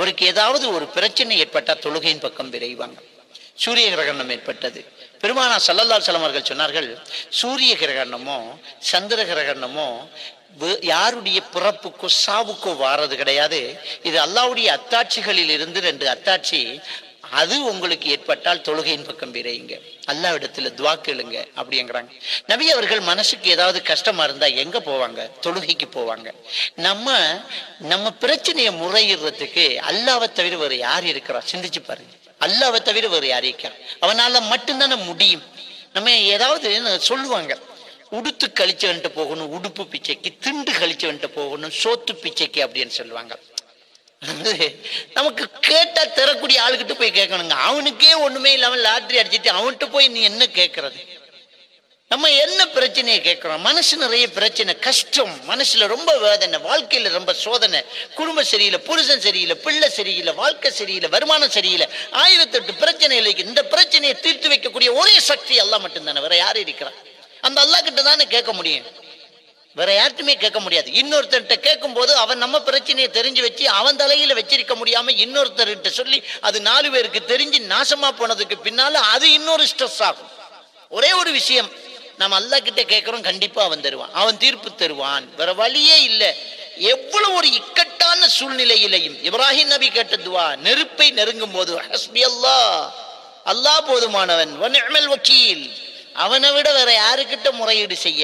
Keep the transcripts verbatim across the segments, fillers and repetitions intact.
அவருக்கு ஏதாவது ஒரு பிரச்சனை ஏற்பட்டால் தொழுகையின் பக்கம் விரைவாங்க. சூரிய கிரகணம் ஏற்பட்டது. பெருமானா ஸல்லல்லாஹு அலைஹி வஸல்லம் அவர்கள் சொன்னார்கள், சூரிய கிரகணமோ சந்திர கிரகணமோ யாருடைய பிறப்புக்கோ சாவுக்கோ வாரது கிடையாது. இது அல்லாஹ்வுடைய அத்தாட்சிகளில் இருந்து ரெண்டு அத்தாட்சி. அது உங்களுக்கு ஏற்பட்டால் தொழுகையின் பக்கம் விரையுங்க, அல்லாஹ்விடத்துல துஆ கேளுங்க அப்படிங்கிறாங்க. நபி அவர்கள் மனசுக்கு ஏதாவது கஷ்டமா இருந்தா எங்க போவாங்க? தொழுகைக்கு போவாங்க. நம்ம நம்ம பிரச்சனையை முறையிடுறதுக்கு அல்லாஹ்வை தவிர வேறு யார் இருக்கிறா? சிந்திச்சு பாருங்க. அல்லாஹ்வை தவிர வேறு யார் இருக்கா? அவனால மட்டும்தானே முடியும். நம்ம ஏதாவது சொல்லுவாங்க, உடுத்து கழிச்சவன்ட்டு போகணும் உடுப்பு பிச்சைக்கு, திண்டு கழிச்சவன்ட்டு போகணும் சோத்து பிச்சைக்கு அப்படின்னு சொல்லுவாங்க. நமக்கு கேட்டா தரக்கூடிய ஆளுகிட்ட போய் கேட்கணுங்க. அவனுக்கே ஒண்ணுமே இல்லாம லாட்டரி அடிச்சுட்டு அவன்கிட்ட போய் நீ என்ன கேட்கறது? நம்ம என்ன பிரச்சனையை கேட்கிறோம்? மனசு நிறைய பிரச்சனை, கஷ்டம், மனசுல ரொம்ப வேதனை, வாழ்க்கையில ரொம்ப சோதனை, குடும்பம் சரியில்லை, புருஷன் சரியில்லை, பிள்ளை சரியில்லை, வாழ்க்கை சரியில்லை, வருமானம் சரியில்லை, ஆயிரத்தெட்டு பிரச்சனைகள் இருக்கு. இந்த பிரச்சனையை தீர்த்து வைக்கக்கூடிய ஒரே சக்தி அல்லாஹ் மட்டும்தானே, வேற யாரு இருக்கிறான்? அந்த அல்லாஹ் கிட்ட தானே கேட்க முடியும், வேற யார்ட்டுமே கேட்க முடியாது. இன்னொருத்தர்கிட்ட கேட்கும் போது அவன் நம்ம பிரச்சனையை தெரிஞ்சு வச்சு அவன் தலையில வச்சிருக்க முடியாம இன்னொருத்தர்கிட்ட சொல்லி அது நாலு பேருக்கு தெரிஞ்சு நாசமா போனதுக்கு பின்னால அது இன்னொரு ஸ்ட்ரெஸ் ஆகும். ஒரே ஒரு விஷயம், நம்ம அல்லாஹ் கிட்ட கேட்கிறோம், கண்டிப்பா அவன் தருவான், அவன் தீர்ப்பு தருவான், வேற வழியே இல்லை. எவ்வளவு ஒரு இக்கட்டான சூழ்நிலையிலையும் இப்ராஹிம் நபி கேட்ட துஆ, நெருப்பை நெருங்கும் போது ஹஸ்பி அல்லாஹ், அல்லாஹ் போதுமானவன், வ நிஅமல் வக்கீல், அவனை விட வேற யாருக்கிட்ட முறையீடு செய்ய?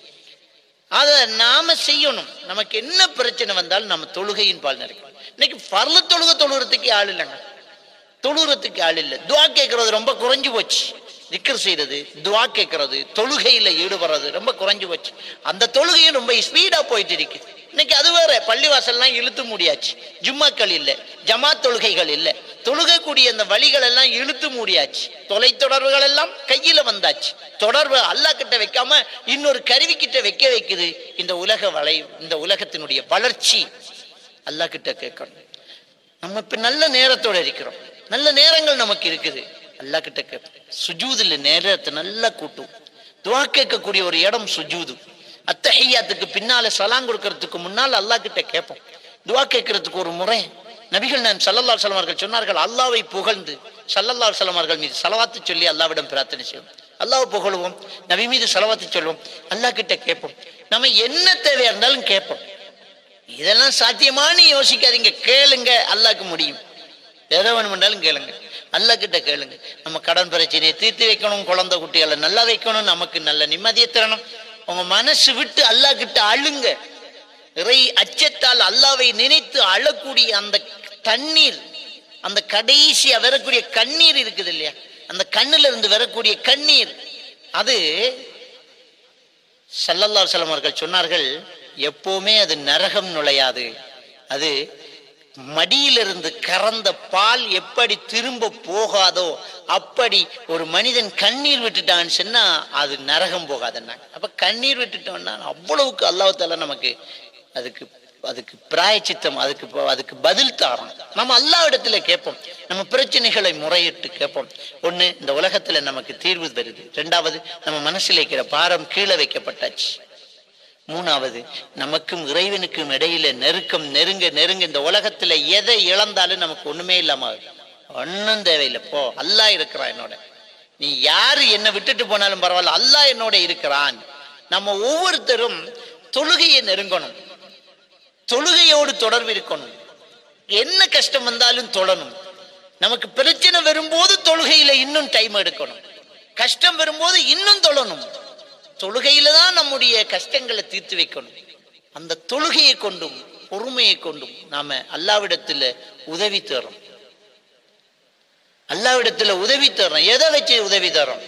அதை நாம செய்யணும். நமக்கு என்ன பிரச்சனை வந்தாலும் நம்ம தொழுகையின் பால் நினைக்கணும். இன்னைக்கு பர்ல தொழுகை தொழுகிறதுக்கு ஆள் இல்லைங்க, தொழுகிறதுக்கு ஆள் இல்லை. துஆ கேட்கறது ரொம்ப குறைஞ்சு போச்சு. திக்ர் செய்யறது, துஆ கேட்கறது, தொழுகையில ஈடுபடுறது ரொம்ப குறைஞ்சு போச்சு. அந்த தொழுகையும் ரொம்ப ஸ்பீடா போயிட்டு இருக்கு. இன்னைக்கு அது வேற, பள்ளிவாசல்லாம் இழுத்து மூடியாச்சு, ஜும்மாக்கள் இல்லை, ஜமாத் தொழுகைகள் இல்லை, தொழுகக்கூடிய அந்த வழிகள் எல்லாம் இழுத்து மூடியாச்சு, தொலை தொடர்புகள் எல்லாம் கையில வந்தாச்சு. தொடர்பு அல்லாஹ் கிட்ட வைக்காம இன்னொரு கருவி கிட்ட வைக்க வைக்குது. இந்த உலக வளை, இந்த உலகத்தினுடைய வளர்ச்சி அல்லாஹ் கிட்ட கேட்கணும். நம்ம இப்ப நல்ல நேரத்தோட இருக்கிறோம், நல்ல நேரங்கள் நமக்கு இருக்குது, அல்லாஹ் கிட்ட கேட்போம். சுஜூதுல நேரத்தை நல்லா கூட்டும். துஆ கேட்கக்கூடிய ஒரு இடம் சுஜூது. அத்தஹியாத்துக்கு பின்னால சலாம் கொடுக்கறதுக்கு முன்னால் அல்லாஹ் கிட்ட கேட்போம். துஆ கேட்கறதுக்கு ஒரு முறை நபிகள் நான் ஸல்லல்லாஹு அலைஹி வஸல்லம் அவர்கள் சொன்னார்கள், அல்லாஹ்வை புகழ்ந்து ஸல்லல்லாஹு அலைஹி வஸல்லம் அவர்கள் மீது ஸலவாத்து சொல்லி அல்லாஹ்விடம் பிரார்த்தனை செய்வோம். அல்லாஹ்வை புகழுவோம், நபி மீது ஸலவாத்து சொல்லுவோம், அல்லாஹ் கிட்ட கேட்போம். நம்ம என்ன தேவையா இருந்தாலும் கேட்போம். இதெல்லாம் சாத்தியமானு யோசிக்காதீங்க, கேளுங்க, அல்லாஹ்க்கு முடியும். எதை வேணுமென்றாலும் கேளுங்க, அல்லாஹ் கிட்ட கேளுங்க. நம்ம கடன் பிரச்சனையை தீர்த்து வைக்கணும், குழந்தை குட்டிகளை நல்லா வைக்கணும், நமக்கு நல்ல நிம்மதியை தரணும். உங்க மனசு விட்டு அல்லாஹ் கிட்ட அழுங்க. இறை அச்சத்தால் அல்லாஹ்வை நினைத்து அழக்கூடிய அந்த தண்ணீர், அந்த கடைசியா வரக்கூடிய கண்ணீர் இருக்குது இல்லையா, அந்த கண்ணுல இருந்து வரக்கூடிய கண்ணீர், அது ஸல்லல்லாஹு அலைஹி வஸல்லம் அவர்கள் சொன்னார்கள், எப்பவுமே அது நரகம் நுழையாது. அது மடியிலிருந்து கறந்த பால் எப்படி திரும்ப போகாதோ அப்படி ஒரு மனிதன் கண்ணீர் விட்டுட்டான்னு சொன்னா அது நரகம் போகாதுன்னாங்க. அப்ப கண்ணீர் விட்டுட்டோம்னா அவ்வளவுக்கு அல்லாஹ் தஆலா நமக்கு அதுக்கு அதுக்கு பிராயச்சித்தம், அதுக்கு அதுக்கு பதில் தாரோம். நம்ம அல்லாஹ் இடத்துல கேட்போம், நம்ம பிரச்சனைகளை முறையிட்டு கேட்போம். ஒண்ணு, இந்த உலகத்துல நமக்கு தீர்வு தருது. ரெண்டாவது, நம்ம மனசுல இருக்கிற பாரம் கீழே வைக்கப்பட்டாச்சு. மூணாவது, நமக்கும் இறைவனுக்கும் இடையில நெருக்கம் நெருங்க நெருங்க இந்த உலகத்துல எதை இழந்தாலும் நமக்கு ஒண்ணுமே இல்லாம ஒன்னும் தேவையில்லை. போ, அல்லாஹ் இருக்கிறான் என்னோட, நீ யாரு என்ன விட்டுட்டு போனாலும் பரவாயில்ல, அல்லாஹ் என்னோட இருக்கிறான். நம்ம ஒவ்வொருத்தரும் தொழுகையை நெருங்கணும், தொழுகையோடு தொடர்பு இருக்கணும். என்ன கஷ்டம் வந்தாலும் தொழணும். நமக்கு பிரச்சனை வரும்போது தொழுகையில இன்னும் டைம் எடுக்கணும், கஷ்டம் வரும்போது இன்னும் தொழணும். தொழுகையில தான் நம்முடைய கஷ்டங்களை தீர்த்து வைக்கணும். அந்த தொழுகையை கொண்டும் பொறுமையை கொண்டும் நாம அல்லாஹ்விடத்துல உதவி தரோம். அல்லாஹ்விடத்துல உதவி தரோம். எதை வச்சு உதவி தரோம்?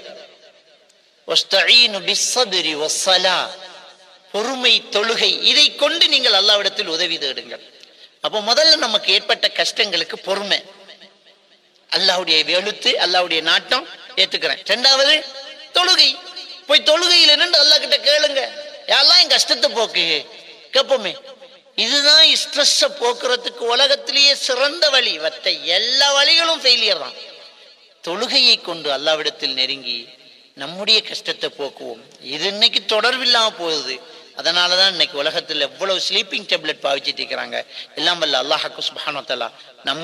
வஸ்தஈனு பிஸ்ஸப்ரி வஸ்ஸலாஹ், பொறுமை, தொழுகை, இதை கொண்டு நீங்கள் அல்லாஹ்விடத்தில் உதவி தேடுங்கள். அப்போ முதல்ல நமக்கு ஏற்பட்ட கஷ்டங்களுக்கு பொறுமை, அல்லாஹ்வுடைய எழுத்து, அல்லாஹ்வுடைய நாட்டம் ஏத்துக்கிறேன். இரண்டாவது தொழுகை, போய் தொழுகையில் நின்று அல்லாஹ் கிட்ட கேளுங்க, யாரெல்லாம் என் கஷ்டத்தை போக்கு கேட்போமே. இதுதான் ஸ்ட்ரெஸ்ஸை போக்குறதுக்கு உலகத்திலேயே சிறந்த வழி. மற்ற எல்லா வழிகளும் ஃபெயிலியர் தான். தொழுகையை கொண்டு அல்லாஹ்விடத்தில் நெருங்கி நம்முடைய கஷ்டத்தை போக்குவோம். இது இன்னைக்கு தொடர்பில்லாம போகுது. அதனாலதான் இன்னைக்கு உலகத்தில் எவ்வளவு ஸ்லீப்பிங் டேப்லெட் பாவிச்சிட்டு இருக்கிறாங்க. எல்லாம் வல்ல அல்லாஹ் சுப்ஹானஹு வ தஆலா நம்ம